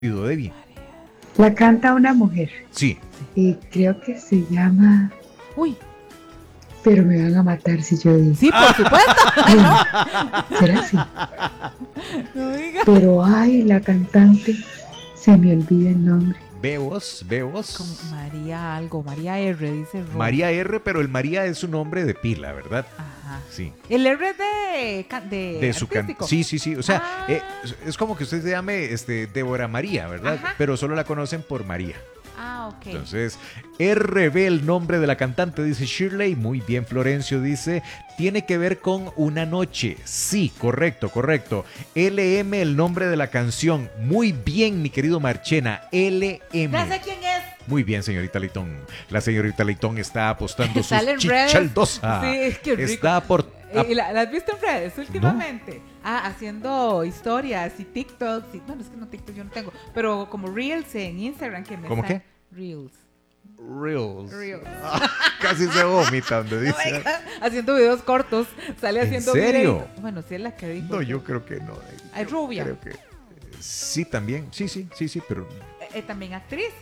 Debbie. La canta una mujer Sí. y creo que se llama... Uy, Pero me van a matar si yo digo. sí, por supuesto. ¿Será así? No diga. Pero ay, la cantante, se me olvida el nombre. Veos. Como María algo, María R, dice Ron. María R, pero el María es un nombre de pila, ¿verdad? Ajá. Sí. El R es de su artístico. Sí. O sea, Ah. es como que usted se llame Débora María, ¿verdad? Ajá. Pero solo la conocen por María. Ah, ok. Entonces, RB, el nombre de la cantante, dice Shirley. Muy bien, Florencio dice, tiene que ver con Una Noche. Sí, correcto. LM, el nombre de la canción. Muy bien, mi querido Marchena. LM. Ya sé quién es. Muy bien, señorita Leitón. La señorita Leitón está apostando sus Sale en redes. chichaldosa. Sí, qué rico. Está por... ¿Y la has visto en redes últimamente? Haciendo historias y TikToks. Bueno, es que no TikTok yo no tengo. Pero como Reels en Instagram que me ¿Cómo sale- qué? Reels. Reels. Casi se vomita donde Oh my dice. God, haciendo videos cortos. Sale ¿En haciendo serio? videos. Bueno, sí es la que dijo. No, yo creo que no. Ay, rubia. Creo que sí también. Sí, pero También actriz.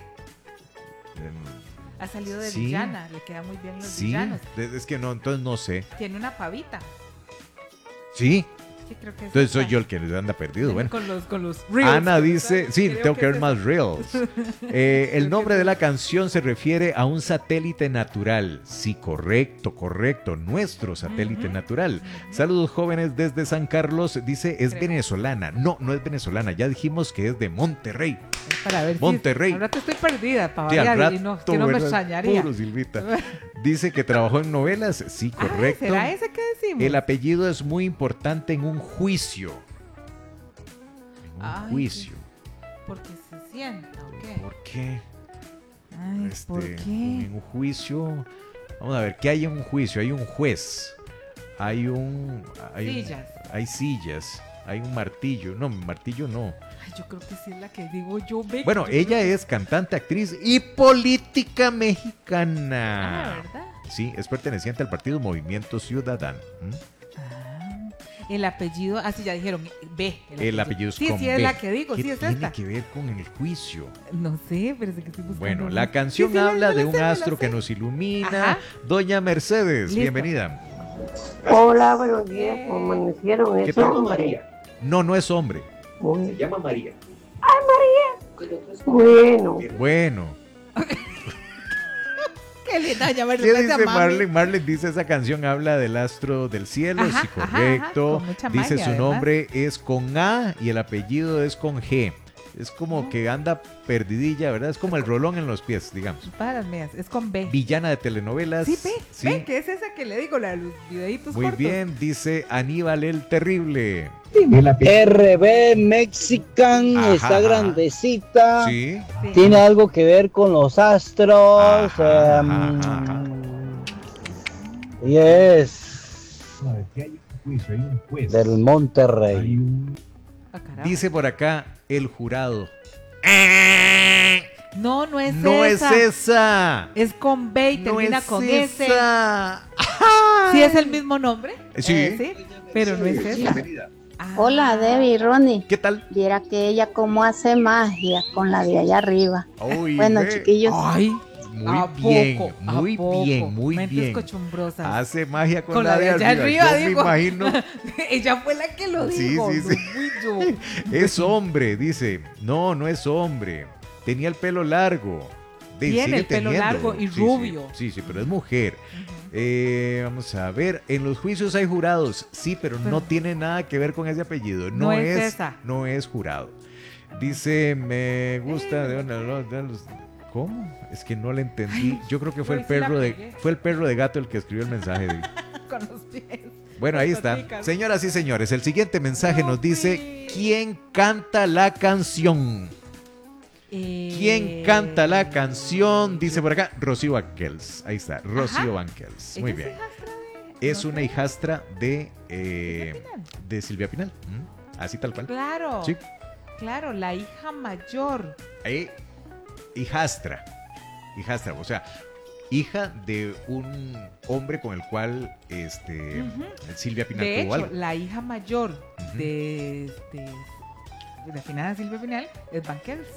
Ha salido de sí. villana. Le queda muy bien los Sí, villanos. es que no, entonces no sé. Tiene una pavita. Sí, Sí, creo que es entonces soy esa. yo el que anda perdido. Bueno, Con los reels. Ana dice, sí, Creo tengo que ver es más esa. reels. El nombre de la canción se refiere a un satélite natural. Sí, correcto. Nuestro satélite natural. Saludos jóvenes desde San Carlos. Dice, es Creo. venezolana. No es venezolana. Ya dijimos que es de Monterrey. Es para ver Monterrey. Si al rato estoy perdida, para Sí, al variar, y rato, no, que no me ¿verdad? extrañaría. Puro Silvita. Dice que trabajó en novelas. Sí, correcto. ¿Será ese que decimos? El apellido es muy importante en un juicio. Ay, Juicio. Porque se sienta, ¿o qué? ¿Por qué? Ay, ¿por qué? En un juicio. Vamos a ver, ¿qué hay en un juicio? Hay un juez. Sillas. Hay sillas. Hay un martillo. No, martillo no. Ay, yo creo que sí es la que digo yo. Bueno, yo ella creo es cantante, actriz y política que- mexicana. ¿verdad? Sí, es perteneciente al partido Movimiento Ciudadano. El apellido, así ya dijeron, B. El apellido es Sí, con sí B. es la que digo, ¿Qué sí es tiene esta. que ver con el juicio? No sé, pero es que estoy buscando. Bueno, una. la canción Sí, habla me de la un sé, me la astro sé. que nos ilumina. Ajá. Doña Mercedes, Listo. bienvenida. Hola, buenos días. ¿Cómo amanecieron? ¿Qué ¿Eso? tal? María. No es hombre. Muy Se llama María. bueno. Bueno. Qué linda, ya me ¿Qué recuerda a dice mami. Marlene? Marlene dice, esa canción habla del astro del cielo. Ajá, Sí, ajá, correcto. con mucha Dice magia, su además. nombre es con A y el apellido es con G. Es como que anda perdidilla, ¿verdad? Es como el rolón en los pies, digamos. Para las mías, es con B. Villana de telenovelas. Sí, Sí. ve, que es esa que le digo, la de los videitos Muy cortos. bien, dice Aníbal el Terrible. RB Mexican Ajá, está ajá. grandecita. Sí. Sí. Tiene algo que ver con los astros. Ajá, ajá. Y es del Monterrey. Ah, carajo. Dice por acá el jurado. No, no es No es esa. esa. Es con B y No termina es con S. esa. Sí es el mismo nombre. Sí. Sí, pero no es esa. Ah. Hola Debbie y Ronnie. ¿Qué tal? Viera que ella cómo hace magia con la de allá arriba. Uy, Bueno, ve. chiquillos, Ay, Muy ¿a bien, poco? ¿A muy poco? bien, muy Mentes bien. cochumbrosas. Hace magia con, Con la de arriba. Yo me digo. imagino. Ella fue la que lo Sí, dijo. sí, no sí. fui yo. Es hombre, dice. No es hombre. Tenía el pelo largo. Tiene Sigue el pelo teniéndolo. largo y Sí, rubio. Sí, pero es mujer. Vamos a ver, en los juicios hay jurados, sí, pero no tiene nada que ver con ese apellido. No es esa. No es jurado. Dice, me gusta. ¿Cómo? Es que no le entendí. Yo creo que fue Hoy el sí la perro pegué. fue el perro de gato el que escribió el mensaje. Con los pies. Bueno, Las ahí está. paticas. Señoras y señores, el siguiente mensaje No nos dice: fui. ¿quién canta la canción? ¿Quién canta la canción? Dice por acá, Rocío Banquels. Ahí está, Rocío Banquels. Muy ¿Ella bien. es hijastra de- Es no una sé? hijastra de, Pinal? de Silvia Pinal. Así tal cual. Claro. Sí. Claro, la hija mayor. Hijastra. Hijastra, o sea, hija de un hombre con el cual Ujú. Silvia Pinal De tuvo hecho, algo. la hija mayor Ujú. de refinada Silvia Pinal, es Banquels.